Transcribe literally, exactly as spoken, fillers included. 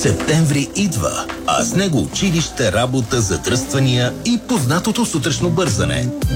Септември идва, а с него училище, работа, задръствания и познатото сутрешно бързане.